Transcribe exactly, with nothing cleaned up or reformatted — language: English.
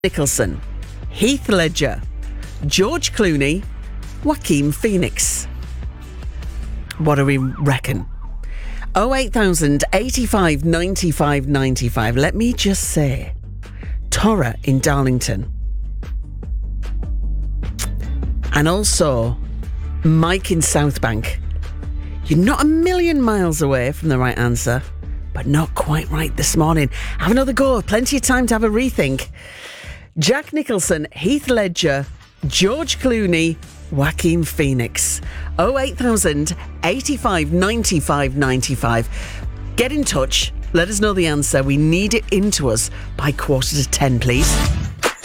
Nicholson, Heath Ledger, George Clooney, Joaquin Phoenix. What do we reckon? oh eight thousand, eighty-five, ninety-five, ninety-five. Let me just say, Torra in Darlington. And also, Mike in Southbank. You're not a million miles away from the right answer, but not quite right this morning. Have another go. Plenty of time to have a rethink. Jack Nicholson, Heath Ledger, George Clooney, Joaquin Phoenix. oh eight thousand, eighty-five, ninety-five, ninety-five. Get in touch. Let us know the answer. We need it into us by quarter to ten, please.